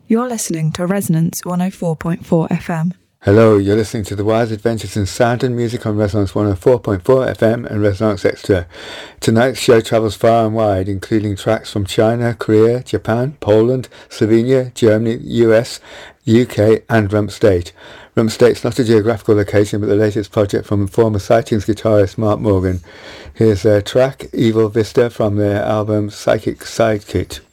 You're listening to Resonance 104.4 FM. Hello, you're listening to The Wild Adventures in Sound and Music on Resonance 104.4 FM and Resonance Extra. Tonight's show travels far and wide, including tracks from China, Korea, Japan, Poland, Slovenia, Germany, US, UK and Rump State. Rump State's not a geographical location, but the latest project from former Sightings guitarist Mark Morgan. Here's their track, Evil Vista, from their album Psychic Sidekit.